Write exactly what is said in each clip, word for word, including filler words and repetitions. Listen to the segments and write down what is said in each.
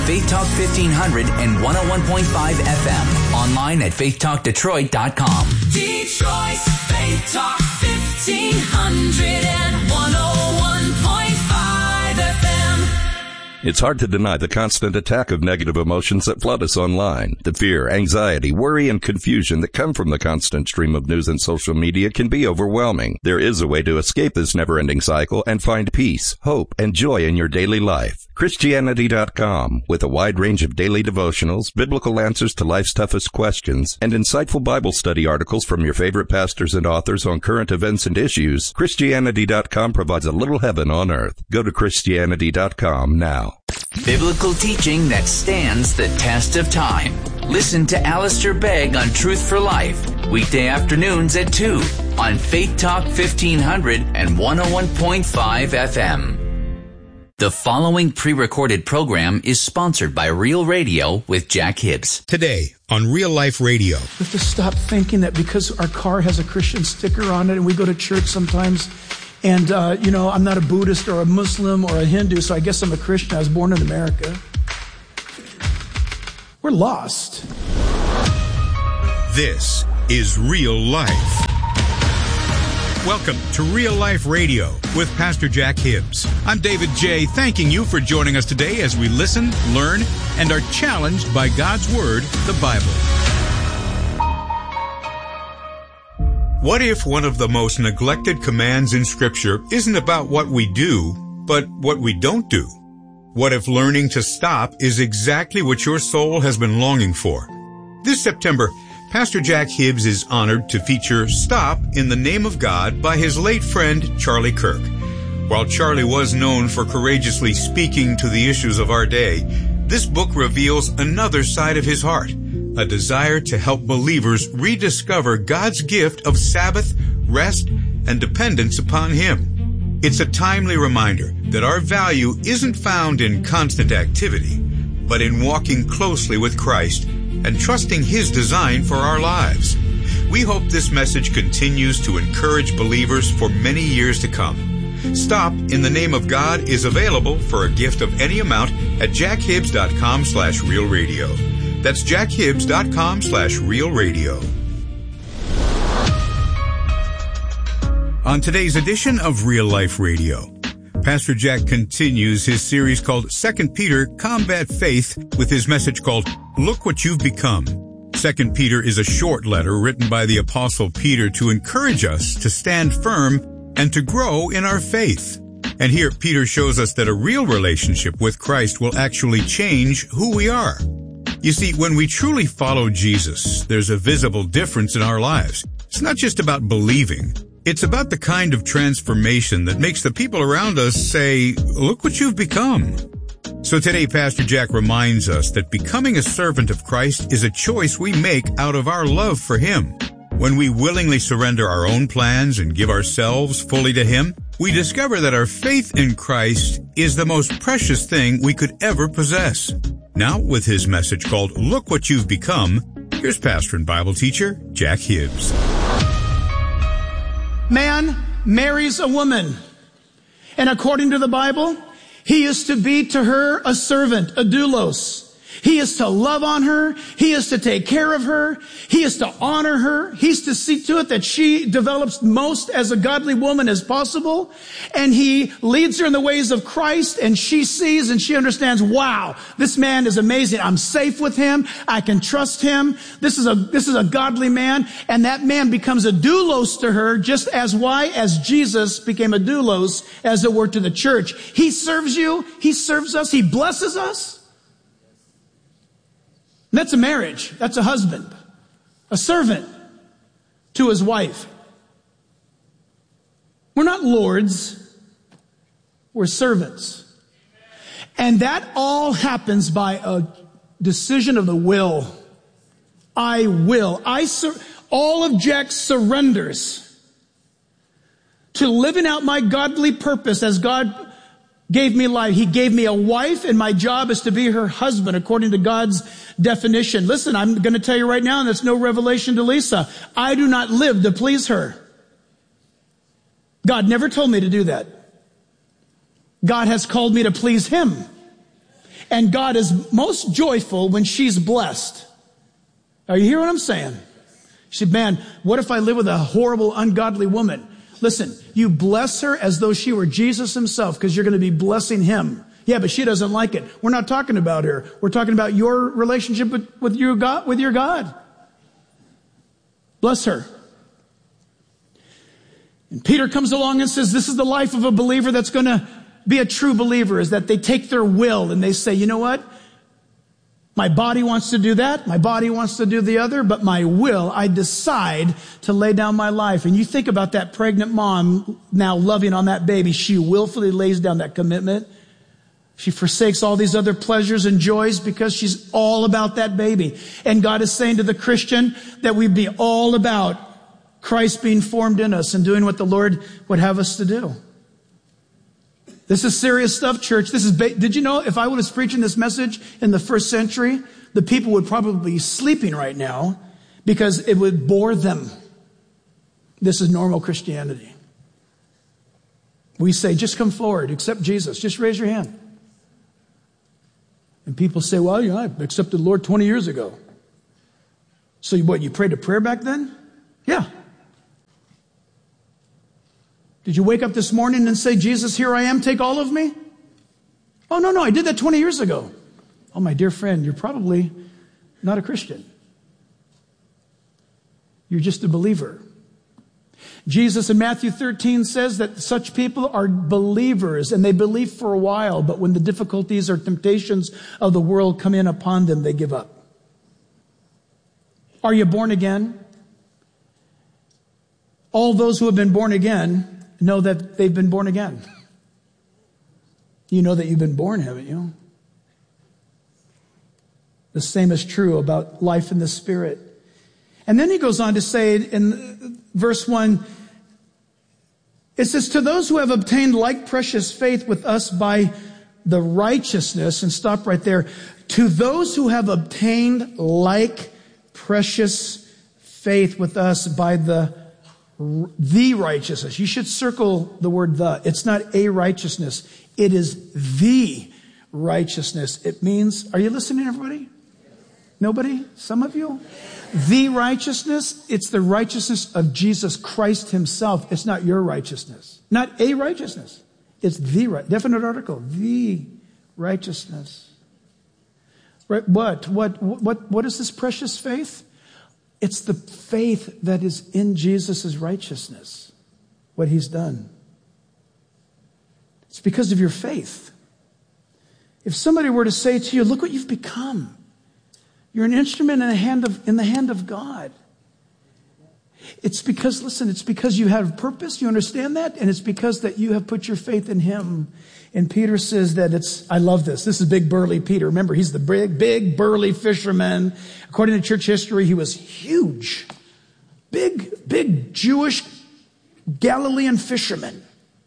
Faith Talk fifteen hundred and one oh one point five F M. Online at faith talk detroit dot com. Detroit's Faith Talk fifteen hundred and one oh one point five F M. It's hard to deny the constant attack of negative emotions that flood us online. The fear, anxiety, worry, and confusion that come from the constant stream of news and social media can be overwhelming. There is a way to escape this never-ending cycle and find peace, hope, and joy in your daily life. Christianity dot com, with a wide range of daily devotionals, biblical answers to life's toughest questions, and insightful Bible study articles from your favorite pastors and authors on current events and issues, Christianity dot com provides a little heaven on earth. Go to Christianity dot com now. Biblical teaching that stands the test of time. Listen to Alistair Begg on Truth for Life, weekday afternoons at two on Faith Talk fifteen hundred and one oh one point five F M. The following pre-recorded program is sponsored by Real Radio with Jack Hibbs. Today on Real Life Radio. We have to stop thinking that because our car has a Christian sticker on it and we go to church sometimes and, uh, you know, I'm not a Buddhist or a Muslim or a Hindu, so I guess I'm a Christian. I was born in America. We're lost. This is Real Life. Welcome to Real Life Radio with Pastor Jack Hibbs. I'm David J., thanking you for joining us today as we listen, learn, and are challenged by God's Word, the Bible. What if one of the most neglected commands in Scripture isn't about what we do, but what we don't do? What if learning to stop is exactly what your soul has been longing for? This September, Pastor Jack Hibbs is honored to feature Stop in the Name of God by his late friend Charlie Kirk. While Charlie was known for courageously speaking to the issues of our day, this book reveals another side of his heart, a desire to help believers rediscover God's gift of Sabbath, rest, and dependence upon Him. It's a timely reminder that our value isn't found in constant activity, but in walking closely with Christ and trusting His design for our lives. We hope this message continues to encourage believers for many years to come. Stop in the Name of God is available for a gift of any amount at jackhibbs.com slash real radio. That's jackhibbs.com slash real radio. On today's edition of Real Life Radio, Pastor Jack continues his series called Second Peter, Combat Faith, with his message called Look What You've Become. Second Peter is a short letter written by the Apostle Peter to encourage us to stand firm and to grow in our faith. And here Peter shows us that a real relationship with Christ will actually change who we are. You see, when we truly follow Jesus, there's a visible difference in our lives. It's not just about believing. It's about the kind of transformation that makes the people around us say, look what you've become. So today, Pastor Jack reminds us that becoming a servant of Christ is a choice we make out of our love for Him. When we willingly surrender our own plans and give ourselves fully to Him, we discover that our faith in Christ is the most precious thing we could ever possess. Now, with his message called Look What You've Become, here's pastor and Bible teacher Jack Hibbs. Man marries a woman, and according to the Bible, he is to be to her a servant, a doulos. He is to love on her. He is to take care of her. He is to honor her. He's to see to it that she develops most as a godly woman as possible. And he leads her in the ways of Christ, and she sees and she understands, wow, this man is amazing. I'm safe with him. I can trust him. This is a, this is a godly man. And that man becomes a doulos to her, just as why? As Jesus became a doulos, as it were, to the church. He serves you. He serves us. He blesses us. That's a marriage. That's a husband, a servant to his wife. We're not lords. We're servants. And that all happens by a decision of the will. I will. I sur- all of Jack surrenders to living out my godly purpose as God gave me life. He gave me a wife, and my job is to be her husband according to God's definition. Listen, I'm going to tell you right now, and that's no revelation to Lisa. I do not live to please her. God never told me to do that. God has called me to please Him. And God is most joyful when she's blessed. Are you hearing what I'm saying? She said, man, what if I live with a horrible, ungodly woman? Listen, you bless her as though she were Jesus himself, because you're going to be blessing him. Yeah, but she doesn't like it. We're not talking about her. We're talking about your relationship with, with, your God, with your God. Bless her. And Peter comes along and says, this is the life of a believer that's going to be a true believer, is that they take their will and they say, you know what? My body wants to do that. My body wants to do the other, but my will, I decide to lay down my life. And you think about that pregnant mom now loving on that baby. She willfully lays down that commitment. She forsakes all these other pleasures and joys because she's all about that baby. And God is saying to the Christian that we be all about Christ being formed in us and doing what the Lord would have us to do. This is serious stuff, church. This is, ba- did you know if I was preaching this message in the first century, the people would probably be sleeping right now because it would bore them. This is normal Christianity. We say, just come forward, accept Jesus. Just raise your hand. And people say, well, you know, I accepted the Lord twenty years ago. So you, what, you prayed a prayer back then? Yeah. Did you wake up this morning and say, Jesus, here I am, take all of me? Oh, no, no, I did that twenty years ago. Oh, my dear friend, you're probably not a Christian. You're just a believer. Jesus in Matthew thirteen says that such people are believers and they believe for a while, but when the difficulties or temptations of the world come in upon them, they give up. Are you born again? All those who have been born again know that they've been born again. You know that you've been born, haven't you? The same is true about life in the Spirit. And then he goes on to say in verse one, it says, to those who have obtained like precious faith with us by the righteousness, and stop right there, to those who have obtained like precious faith with us by the The righteousness. You should circle the word the. It's not a righteousness. It is the righteousness. It means, are you listening, everybody? Nobody? Some of you? The righteousness, it's the righteousness of Jesus Christ himself. It's not your righteousness. Not a righteousness. It's the right, definite article. The righteousness. Right? What? What? What? What is this precious faith? It's the faith that is in Jesus' righteousness, what he's done. It's because of your faith. If somebody were to say to you, look what you've become. You're an instrument in the hand of, in the hand of God. It's because, listen, it's because you have purpose. You understand that? And it's because that you have put your faith in him. And Peter says that it's, I love this. This is big burly Peter. Remember, he's the big, big burly fisherman. According to church history, he was huge. Big, big Jewish Galilean fisherman.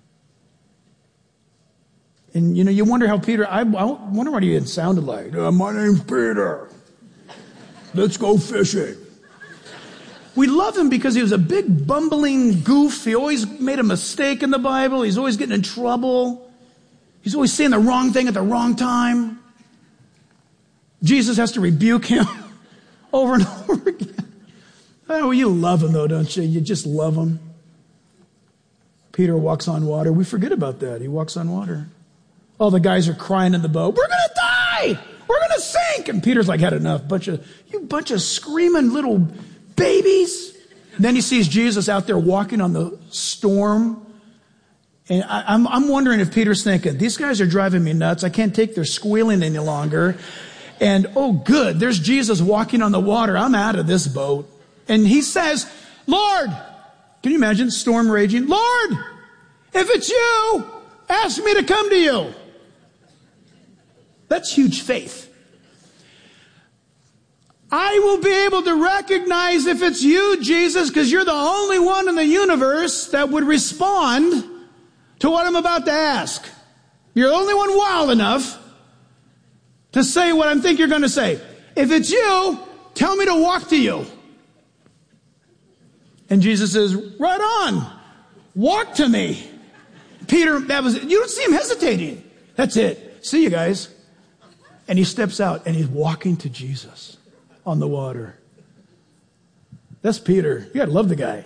And, you know, you wonder how Peter, I, I wonder what he sounded like. Uh, my name's Peter. Let's go fishing. We love him because he was a big bumbling goof. He always made a mistake in the Bible. He's always getting in trouble. He's always saying the wrong thing at the wrong time. Jesus has to rebuke him over and over again. Oh, you love him though, don't you? You just love him. Peter walks on water. We forget about that. He walks on water. All the guys are crying in the boat. We're going to die. We're going to sink. And Peter's like, had enough. Bunch of, you bunch of screaming little babies. And then he sees Jesus out there walking on the storm. And I, I'm, I'm wondering if Peter's thinking, these guys are driving me nuts. I can't take their squealing any longer. And, oh, good, there's Jesus walking on the water. I'm out of this boat. And he says, Lord, can you imagine storm raging? Lord, if it's you, ask me to come to you. That's huge faith. I will be able to recognize if it's you, Jesus, because you're the only one in the universe that would respond to what I'm about to ask. You're the only one wild enough to say what I think you're going to say. If it's you, tell me to walk to you. And Jesus says, right on. Walk to me. Peter, that was it. You don't see him hesitating. That's it. See you guys. And he steps out and he's walking to Jesus on the water. That's Peter. You gotta love the guy.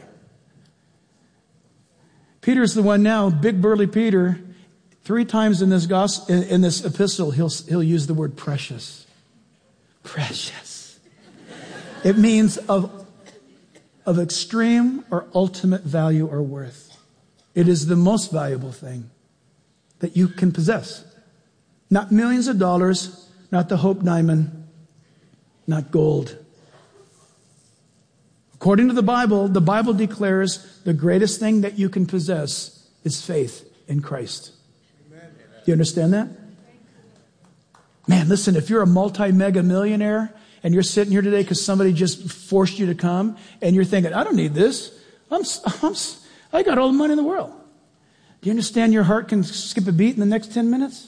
Peter's the one now, big burly Peter. Three times in this gospel, in, in this epistle, he'll he'll use the word precious. Precious. It means of, of extreme or ultimate value or worth. It is the most valuable thing that you can possess. Not millions of dollars, not the Hope Diamond, not gold. According to the Bible, the Bible declares the greatest thing that you can possess is faith in Christ. Amen. Do you understand that? Man, listen, if you're a multi-mega millionaire and you're sitting here today because somebody just forced you to come and you're thinking, I don't need this. I'm, I'm, I got all the money in the world. Do you understand your heart can skip a beat in the next ten minutes?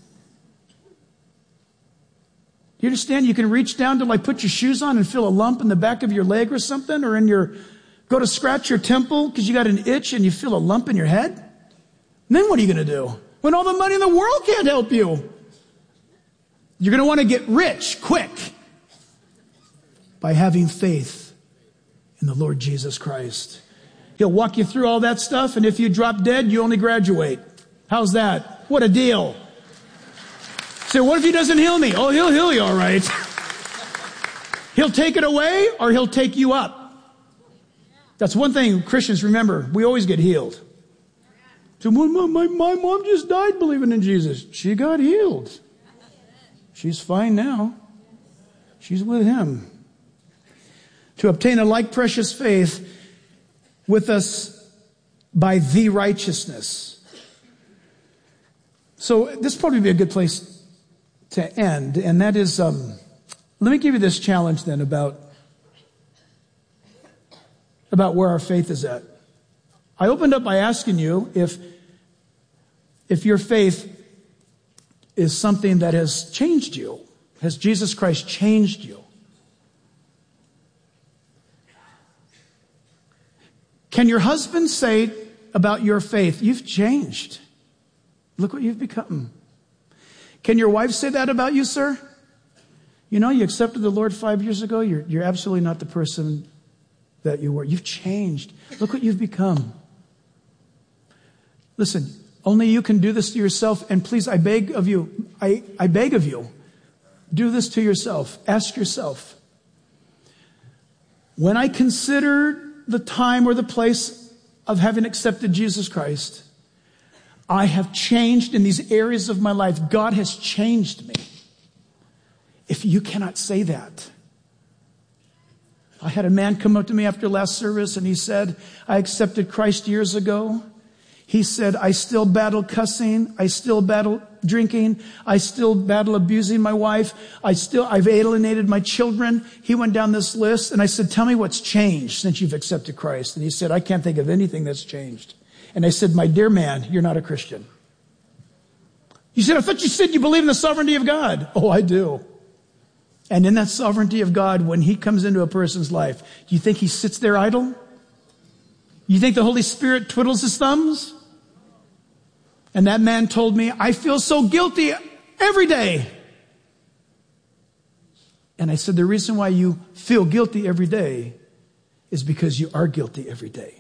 Do you understand you can reach down to like put your shoes on and feel a lump in the back of your leg or something, or in your, go to scratch your temple because you got an itch and you feel a lump in your head? And then what are you going to do when all the money in the world can't help you? You're going to want to get rich quick by having faith in the Lord Jesus Christ. He'll walk you through all that stuff, and if you drop dead, you only graduate. How's that? What a deal. So what if he doesn't heal me? Oh, he'll heal you all right. He'll take it away or he'll take you up. That's one thing Christians remember. We always get healed. So my, my, my mom just died believing in Jesus. She got healed. She's fine now. She's with him. To obtain a like precious faith with us by the righteousness. So this would probably be a good place to end, and that is, um, let me give you this challenge then about, about where our faith is at. I opened up by asking you if, if your faith is something that has changed you. Has Jesus Christ changed you? Can your husband say about your faith, you've changed? Look what you've become. Can your wife say that about you, sir? You know, you accepted the Lord five years ago. You're, you're absolutely not the person that you were. You've changed. Look what you've become. Listen, only you can do this to yourself. And please, I beg of you, I, I beg of you, do this to yourself. Ask yourself, when I consider the time or the place of having accepted Jesus Christ, I have changed in these areas of my life. God has changed me. If you cannot say that. I had a man come up to me after last service and he said, I accepted Christ years ago. He said, I still battle cussing. I still battle drinking. I still battle abusing my wife. I still, I've alienated my children. He went down this list and I said, tell me what's changed since you've accepted Christ. And he said, I can't think of anything that's changed. And I said, my dear man, you're not a Christian. You said, I thought you said you believe in the sovereignty of God. Oh, I do. And in that sovereignty of God, when he comes into a person's life, do you think he sits there idle? You think the Holy Spirit twiddles his thumbs? And that man told me, I feel so guilty every day. And I said, the reason why you feel guilty every day is because you are guilty every day.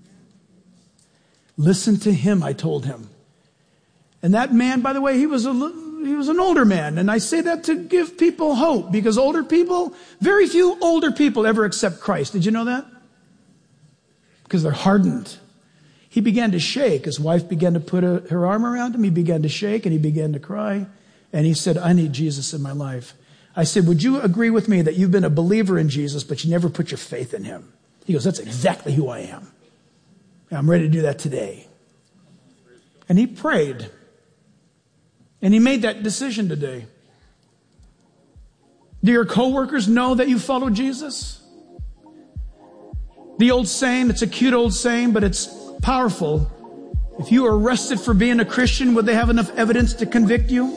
Listen to him, I told him. And that man, by the way, he was a, he was an older man. And I say that to give people hope, because older people, very few older people ever accept Christ. Did you know that? Because they're hardened. He began to shake. His wife began to put a, her arm around him. He began to shake and he began to cry. And he said, I need Jesus in my life. I said, would you agree with me that you've been a believer in Jesus, but you never put your faith in him? He goes, that's exactly who I am. I'm ready to do that today. And he prayed. And he made that decision today. Do your coworkers know that you follow Jesus? The old saying, it's a cute old saying, but it's powerful. If you are arrested for being a Christian, would they have enough evidence to convict you?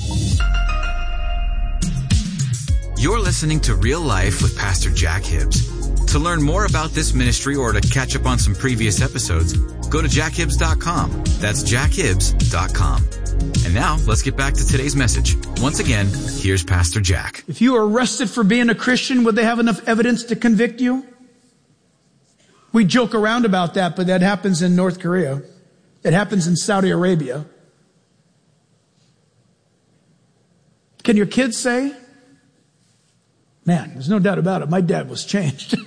You're listening to Real Life with Pastor Jack Hibbs. To learn more about this ministry or to catch up on some previous episodes, go to jack hibbs dot com. That's jack hibbs dot com. And now, let's get back to today's message. Once again, here's Pastor Jack. If you were arrested for being a Christian, would they have enough evidence to convict you? We joke around about that, but that happens in North Korea. It happens in Saudi Arabia. Can your kids say, man, there's no doubt about it, my dad was changed.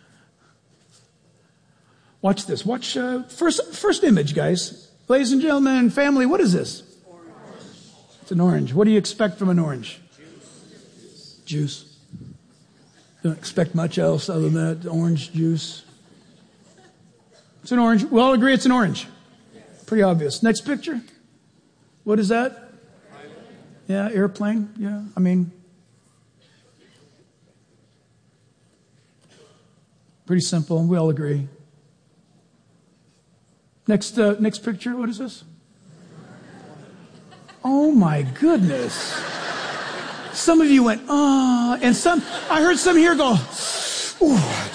Watch this. Watch uh, first first image, guys. Ladies and gentlemen, family, what is this? Orange. It's an orange. What do you expect from an orange? Juice. Juice. Don't expect much else other than that. Orange juice. It's an orange. We all agree it's an orange. Pretty obvious. Next picture. What is that? Yeah, airplane. Yeah, I mean, pretty simple. We all agree. Next, uh, next picture. What is this? Oh my goodness! Some of you went, ah, oh, and some. I heard some here go, ooh.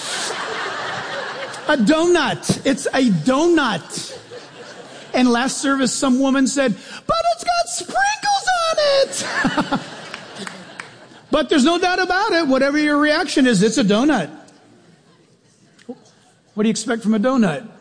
A donut. It's a donut. And last service, some woman said, but it's got sprinkles on it. But there's no doubt about it. Whatever your reaction is, it's a donut. What do you expect from a donut?